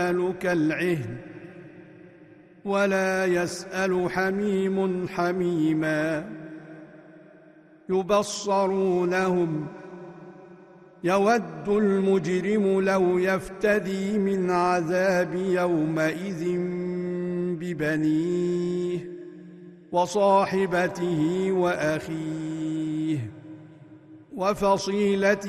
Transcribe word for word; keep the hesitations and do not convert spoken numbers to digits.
كالعهن ولا يسأل حميم حميما يبصرونهم يود المجرم لو يفتدي من عذاب يومئذ ببنيه وصاحبته وأخيه وفصيلته